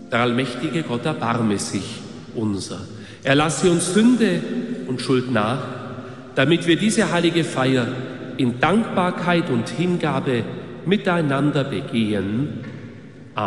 Der allmächtige Gott erbarme sich unser. Er lasse uns Sünde und Schuld nach, damit wir diese heilige Feier in Dankbarkeit und Hingabe miteinander begehen